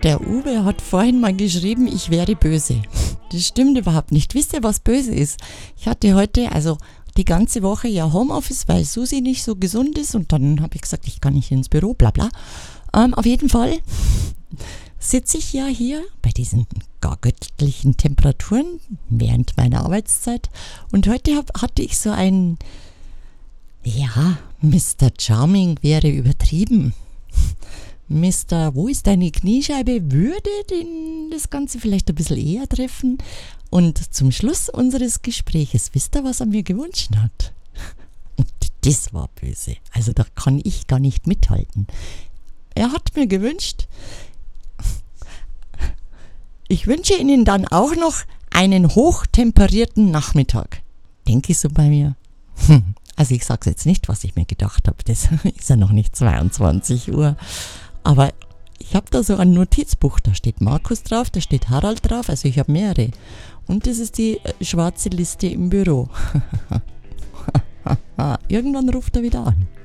Der Uwe hat vorhin mal geschrieben, ich wäre böse. Das stimmt überhaupt nicht. Wisst ihr, was böse ist? Ich hatte heute, also die ganze Woche ja Homeoffice, weil Susi nicht so gesund ist und dann habe ich gesagt, ich kann nicht ins Büro, bla bla. Auf jeden Fall sitze ich ja hier bei diesen gar göttlichen Temperaturen während meiner Arbeitszeit und heute hatte ich so ein, ja, Mr. Charming wäre übertrieben. Mr. Wo ist deine Kniescheibe? Würde das Ganze vielleicht ein bisschen eher treffen. Und zum Schluss unseres Gespräches, wisst ihr, was er mir gewünscht hat? Und das war böse. Also da kann ich gar nicht mithalten. Er hat mir gewünscht, ich wünsche Ihnen dann auch noch einen hochtemperierten Nachmittag. Denke ich so bei mir. Also ich sage jetzt nicht, was ich mir gedacht habe. Das ist ja noch nicht 22 Uhr. Aber ich habe da so ein Notizbuch, da steht Markus drauf, da steht Harald drauf, also ich habe mehrere. Und das ist die schwarze Liste im Büro. Irgendwann ruft er wieder an.